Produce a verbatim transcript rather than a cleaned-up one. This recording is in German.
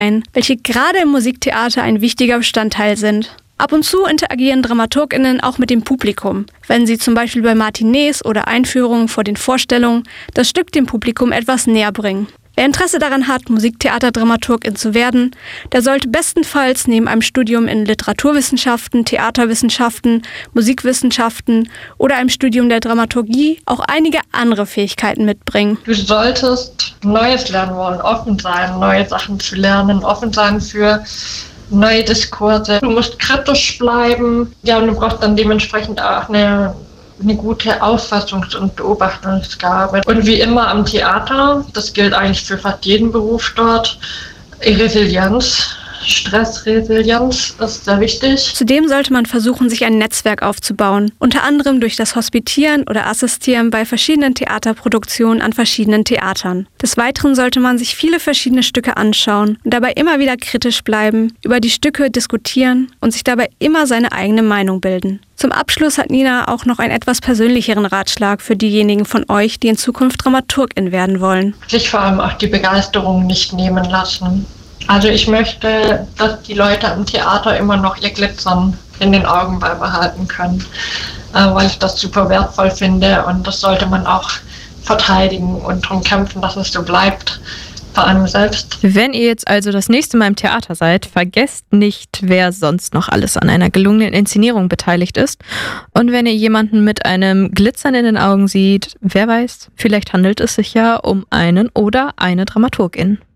ein, welche gerade im Musiktheater ein wichtiger Bestandteil sind. Ab und zu interagieren DramaturgInnen auch mit dem Publikum, wenn sie zum Beispiel bei Matinees oder Einführungen vor den Vorstellungen das Stück dem Publikum etwas näher bringen. Wer Interesse daran hat, Musiktheaterdramaturgin zu werden, der sollte bestenfalls neben einem Studium in Literaturwissenschaften, Theaterwissenschaften, Musikwissenschaften oder einem Studium der Dramaturgie auch einige andere Fähigkeiten mitbringen. Du solltest Neues lernen wollen, offen sein, neue Sachen zu lernen, offen sein für neue Diskurse. Du musst kritisch bleiben. Ja, und du brauchst dann dementsprechend auch eine, eine gute Auffassungs- und Beobachtungsgabe. Und wie immer am Theater, das gilt eigentlich für fast jeden Beruf dort, Resilienz. Stressresilienz ist sehr wichtig. Zudem sollte man versuchen, sich ein Netzwerk aufzubauen, unter anderem durch das Hospitieren oder Assistieren bei verschiedenen Theaterproduktionen an verschiedenen Theatern. Des Weiteren sollte man sich viele verschiedene Stücke anschauen und dabei immer wieder kritisch bleiben, über die Stücke diskutieren und sich dabei immer seine eigene Meinung bilden. Zum Abschluss hat Nina auch noch einen etwas persönlicheren Ratschlag für diejenigen von euch, die in Zukunft Dramaturgin werden wollen. Sich vor allem auch die Begeisterung nicht nehmen lassen. Also ich möchte, dass die Leute am Theater immer noch ihr Glitzern in den Augen beibehalten können, weil ich das super wertvoll finde und das sollte man auch verteidigen und darum kämpfen, dass es so bleibt, vor allem selbst. Wenn ihr jetzt also das nächste Mal im Theater seid, vergesst nicht, wer sonst noch alles an einer gelungenen Inszenierung beteiligt ist. Und wenn ihr jemanden mit einem Glitzern in den Augen seht, wer weiß, vielleicht handelt es sich ja um einen oder eine Dramaturgin.